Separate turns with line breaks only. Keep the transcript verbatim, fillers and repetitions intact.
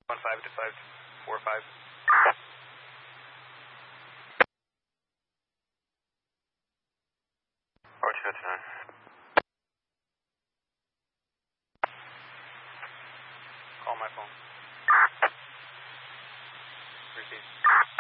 One five to five four five. Roger, that's nine. Call my phone. Repeat.